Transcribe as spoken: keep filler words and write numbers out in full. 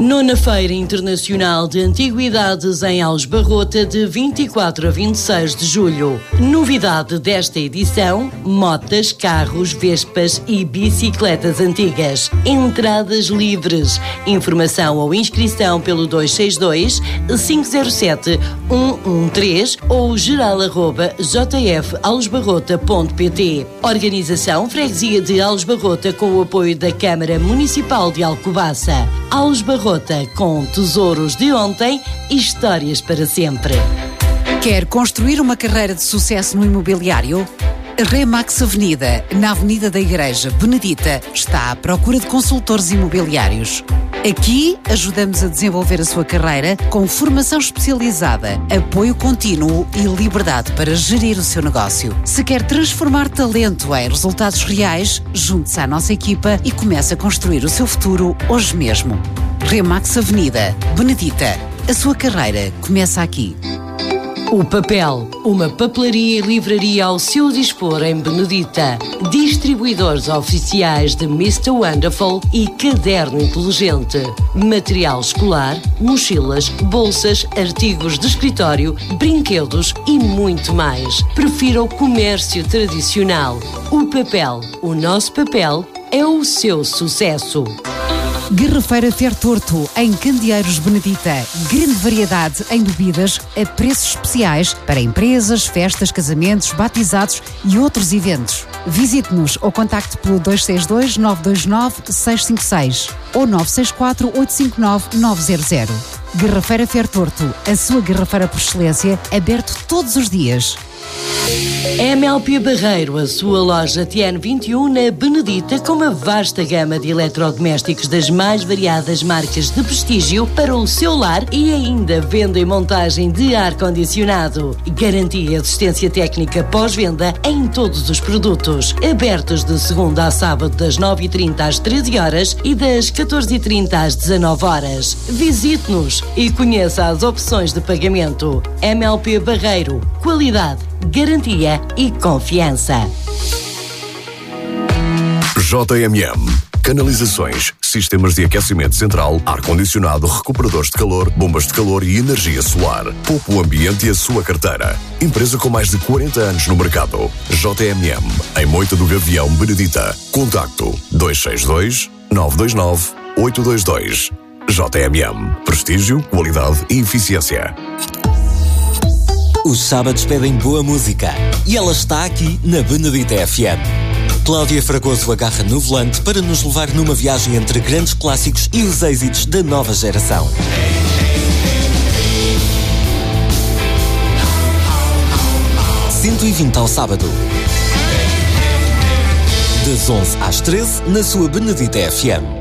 Nona Feira Internacional de Antiguidades em Aljubarrota de vinte e quatro a vinte e seis de julho. Novidade desta edição: motas, carros, vespas e bicicletas antigas. Entradas livres. Informação ou inscrição pelo dois seis dois, cinco zero sete, um um três ou geral arroba j f aljubarrota ponto p t. Organização Freguesia de Aljubarrota com o apoio da Câmara Municipal de Alcobaça. Aljubarrota, com tesouros de ontem e histórias para sempre. Quer construir uma carreira de sucesso no imobiliário? A Remax Avenida, na Avenida da Igreja Benedita, está à procura de consultores imobiliários. Aqui ajudamos a desenvolver a sua carreira com formação especializada, apoio contínuo e liberdade para gerir o seu negócio. Se quer transformar talento em resultados reais, junte-se à nossa equipa e comece a construir o seu futuro hoje mesmo. Remax Avenida, Benedita. A sua carreira começa aqui. O Papel, uma papelaria e livraria ao seu dispor em Benedita. Distribuidores oficiais de mister Wonderful e Caderno Inteligente. Material escolar, mochilas, bolsas, artigos de escritório, brinquedos e muito mais. Prefira o comércio tradicional. O Papel, o nosso papel é o seu sucesso. Garrafeira Fertorto, em Candeeiros Benedita. Grande variedade em bebidas a preços especiais para empresas, festas, casamentos, batizados e outros eventos. Visite-nos ou contacte pelo dois seis dois, nove dois nove, seis cinco seis ou nove seis quatro, oito cinco nove, nove zero zero. Garrafeira Fertorto, a sua garrafeira por excelência, aberto todos os dias. M L P Barreiro, a sua loja T N vinte e um na Benedita, com uma vasta gama de eletrodomésticos das mais variadas marcas de prestígio para o seu lar e ainda venda e montagem de ar-condicionado. Garantia e assistência técnica pós-venda em todos os produtos. Abertos de segunda a sábado das nove e trinta às treze horas e das catorze e trinta às dezanove horas. Visite-nos e conheça as opções de pagamento. M L P Barreiro, qualidade, garantia e confiança. J M M. Canalizações, sistemas de aquecimento central, ar-condicionado, recuperadores de calor, bombas de calor e energia solar. Poupe o ambiente e a sua carteira. Empresa com mais de quarenta anos no mercado. J M M. Em Moita do Gavião, Benedita. Contacto dois seis dois, nove dois nove, oito dois dois. J M M. Prestígio, qualidade e eficiência. Os sábados pedem boa música e ela está aqui na Benedita F M. Cláudia Fragoso agarra no volante para nos levar numa viagem entre grandes clássicos e os êxitos da nova geração. cento e vinte ao sábado. Das onze às treze, na sua Benedita F M.